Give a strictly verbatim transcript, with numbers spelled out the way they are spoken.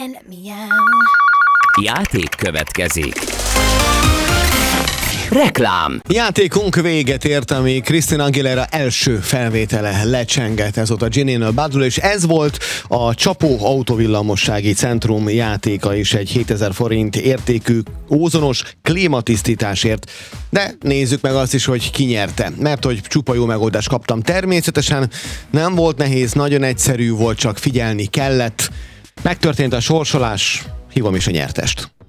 Játék következik. Reklám. Játékunk véget ért, ami Christina Aguilera első felvétele lecsengett. Ez volt a Ginny and the Bottle, és ez volt a Csapó Autovillamossági Centrum játéka is egy hétezer forint értékű ózonos klímatisztításért. De nézzük meg azt is, hogy ki nyerte. Mert hogy csupa jó megoldást kaptam természetesen, nem volt nehéz, nagyon egyszerű volt, csak figyelni kellett. Megtörtént a sorsolás, hívom is a nyertest.